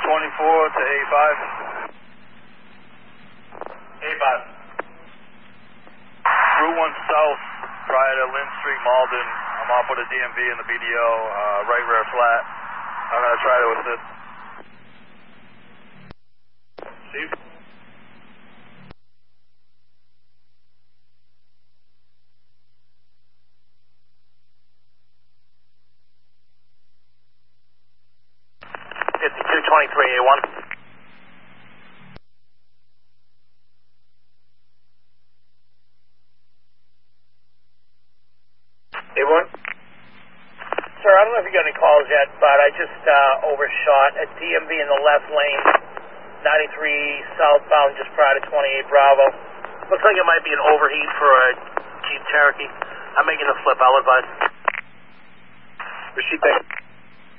to A5. A5. Route 1 South, prior to Lynn Street, Malden. I'm off with a DMV and the BDO, right rear flat. I'm going to try to assist. Steve? A1. A1? Sir, I don't know if you got any calls yet, but I just overshot a DMV in the left lane, 93 southbound just prior to 28 Bravo. Looks like it might be an overheat for a Jeep Cherokee. I'm making a flip, I'll advise. Rashid, thank you.